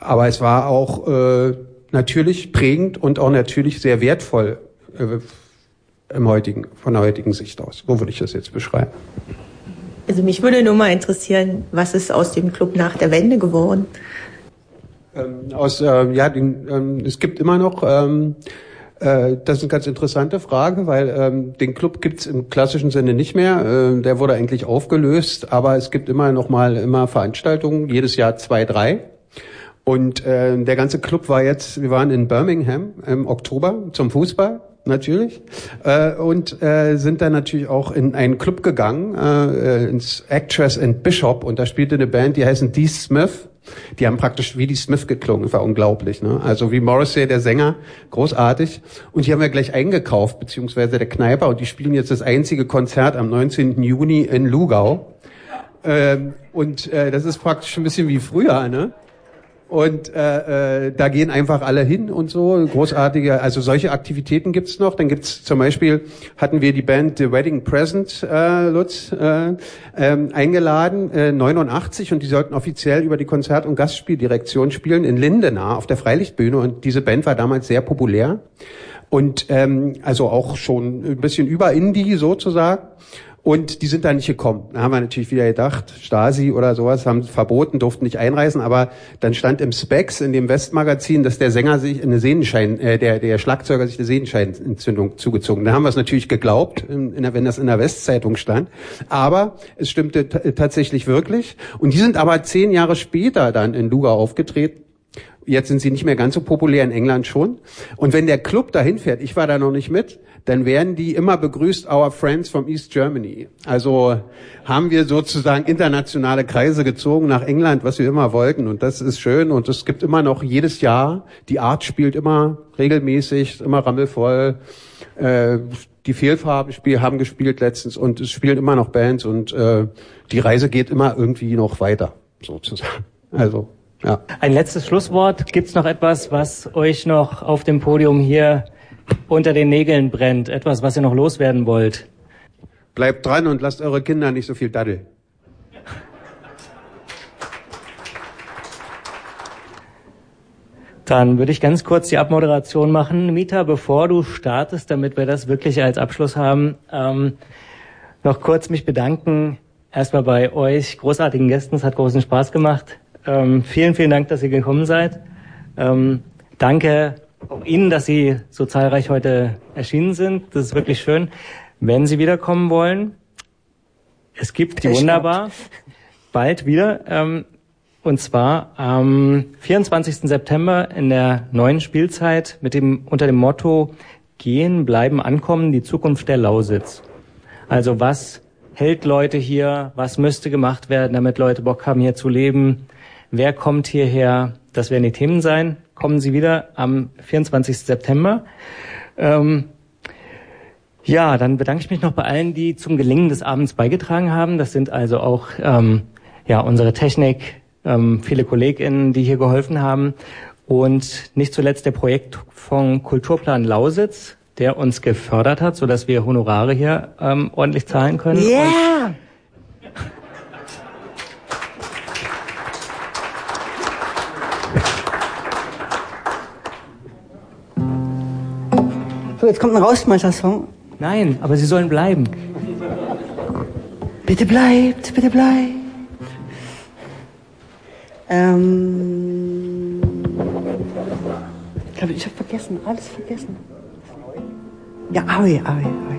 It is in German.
Aber es war auch natürlich prägend und auch natürlich sehr wertvoll von der heutigen Sicht aus. Wo würde ich das jetzt beschreiben? Also mich würde nur mal interessieren, was ist aus dem Club nach der Wende geworden? Es gibt immer noch, das ist eine ganz interessante Frage, weil den Club gibt's im klassischen Sinne nicht mehr. Der wurde eigentlich aufgelöst, aber es gibt immer Veranstaltungen, jedes Jahr 2, 3. Und der ganze Club wir waren in Birmingham im Oktober zum Fußball. Natürlich. Und sind dann natürlich auch in einen Club gegangen, ins Actress and Bishop, und da spielte eine Band, die heißen Dee Smith. Die haben praktisch wie Dee Smith geklungen, das war unglaublich, ne? Also wie Morrissey, der Sänger, großartig. Und die haben wir gleich eingekauft, beziehungsweise der Kneiper, und die spielen jetzt das einzige Konzert am 19. Juni in Lugau. Das ist praktisch ein bisschen wie früher, ne? Und da gehen einfach alle hin und so, großartige, also solche Aktivitäten gibt's noch. Dann gibt's zum Beispiel, hatten wir die Band The Wedding Present, Lutz, eingeladen, 89, und die sollten offiziell über die Konzert- und Gastspieldirektion spielen in Lindenau auf der Freilichtbühne, und diese Band war damals sehr populär und also auch schon ein bisschen über Indie sozusagen. Und die sind da nicht gekommen. Da haben wir natürlich wieder gedacht, Stasi oder sowas, haben verboten, durften nicht einreisen, aber dann stand im Specs, in dem Westmagazin, dass der Sänger sich der Schlagzeuger sich eine Sehenscheinentzündung zugezogen. Da haben wir es natürlich geglaubt, wenn das in der Westzeitung stand. Aber es stimmte tatsächlich wirklich. Und die sind aber 10 Jahre später dann in Lugau aufgetreten. Jetzt sind sie nicht mehr ganz so populär, in England schon. Und wenn der Club dahin fährt, ich war da noch nicht mit, dann werden die immer begrüßt, our friends from East Germany. Also haben wir sozusagen internationale Kreise gezogen nach England, was wir immer wollten. Und das ist schön. Und es gibt immer noch jedes Jahr, die Art spielt immer regelmäßig, immer rammelvoll. Die Fehlfarben haben gespielt letztens, und es spielen immer noch Bands, und die Reise geht immer irgendwie noch weiter, sozusagen. Also, ja. Ein letztes Schlusswort. Gibt's noch etwas, was euch noch auf dem Podium hier unter den Nägeln brennt? Etwas, was ihr noch loswerden wollt? Bleibt dran und lasst eure Kinder nicht so viel daddeln. Dann würde ich ganz kurz die Abmoderation machen. Mita, bevor du startest, damit wir das wirklich als Abschluss haben, noch kurz mich bedanken. Erstmal bei euch, großartigen Gästen. Es hat großen Spaß gemacht. Vielen, vielen Dank, dass ihr gekommen seid. Danke auch Ihnen, dass Sie so zahlreich heute erschienen sind. Das ist wirklich schön. Wenn Sie wiederkommen wollen, es gibt die wunderbar bald wieder. Und zwar am 24. September in der neuen Spielzeit unter dem Motto Gehen, Bleiben, Ankommen, die Zukunft der Lausitz. Also was hält Leute hier? Was müsste gemacht werden, damit Leute Bock haben, hier zu leben? Wer kommt hierher? Das werden die Themen sein. Kommen Sie wieder am 24. September. Dann bedanke ich mich noch bei allen, die zum Gelingen des Abends beigetragen haben. Das sind also auch unsere Technik, viele KollegInnen, die hier geholfen haben. Und nicht zuletzt der Projektfonds Kulturplan Lausitz, der uns gefördert hat, sodass wir Honorare hier ordentlich zahlen können. Yeah! So, jetzt kommt ein Rausschmeißer-Song. Nein, aber Sie sollen bleiben. Bitte bleibt, bitte bleibt. Ich glaube, ich habe vergessen, alles vergessen. Ja, Aue.